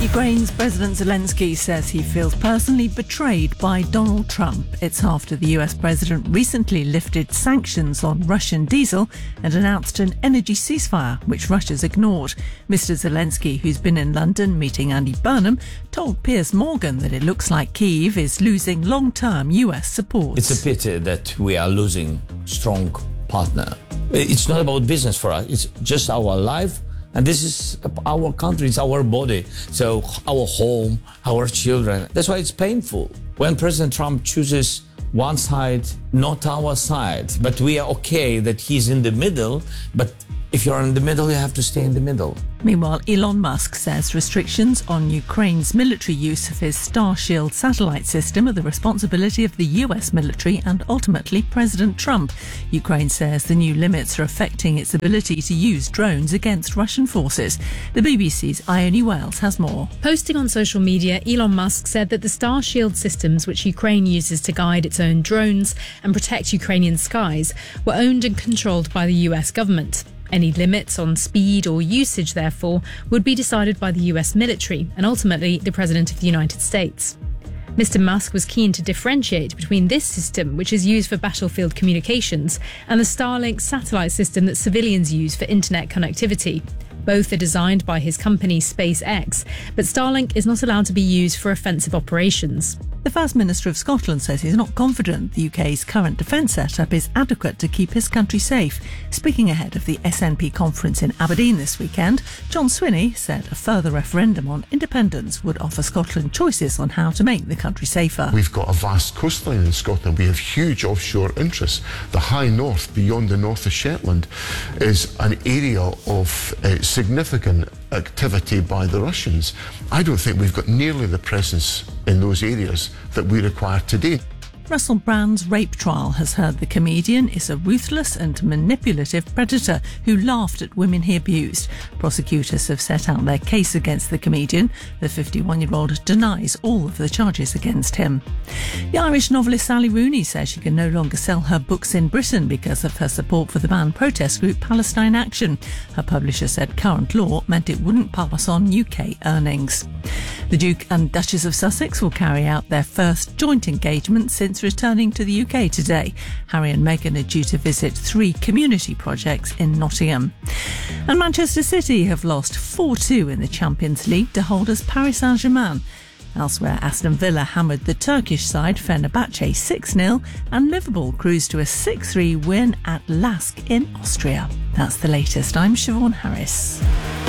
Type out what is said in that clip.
Ukraine's President Zelensky says he feels personally betrayed by Donald Trump. It's after the US president recently lifted sanctions on Russian diesel and announced an energy ceasefire, which Russia's ignored. Mr. Zelensky, who's been in London meeting Andy Burnham, told Piers Morgan that it looks like Kyiv is losing long-term US support. It's a pity that we are losing strong partner. It's not about business for us. It's just our life. And this is our country, it's our body, so our home, our children. That's why it's painful when President Trump chooses one side, not our side. But we are okay that he's in the middle, but if you're in the middle, you have to stay in the middle. Meanwhile, Elon Musk says restrictions on Ukraine's military use of his Starshield satellite system are the responsibility of the US military and ultimately President Trump. Ukraine says the new limits are affecting its ability to use drones against Russian forces. The BBC's Ione Wells has more. Posting on social media, Elon Musk said that the Starshield systems, which Ukraine uses to guide its own drones and protect Ukrainian skies, were owned and controlled by the US government. Any limits on speed or usage, therefore, would be decided by the US military and ultimately the President of the United States. Mr. Musk was keen to differentiate between this system, which is used for battlefield communications, and the Starlink satellite system that civilians use for internet connectivity. Both are designed by his company SpaceX, but Starlink is not allowed to be used for offensive operations. The First Minister of Scotland says he's not confident the UK's current defence setup is adequate to keep his country safe. Speaking ahead of the SNP conference in Aberdeen this weekend, John Swinney said a further referendum on independence would offer Scotland choices on how to make the country safer. We've got a vast coastline in Scotland. We have huge offshore interests. The high north, beyond the north of Shetland, is an area of significant activity by the Russians. I don't think we've got nearly the presence in those areas that we require today. Russell Brand's rape trial has heard the comedian is a ruthless and manipulative predator who laughed at women he abused. Prosecutors have set out their case against the comedian. The 51-year-old denies all of the charges against him. The Irish novelist Sally Rooney says she can no longer sell her books in Britain because of her support for the banned protest group Palestine Action. Her publisher said current law meant it wouldn't pass on UK earnings. The Duke and Duchess of Sussex will carry out their first joint engagement since returning to the UK today. Harry and Meghan are due to visit 3 community projects in Nottingham. And Manchester City have lost 4-2 in the Champions League to holders Paris Saint-Germain. Elsewhere, Aston Villa hammered the Turkish side Fenerbahce 6-0 and Liverpool cruised to a 6-3 win at Lask in Austria. That's the latest. I'm Siobhan Harris.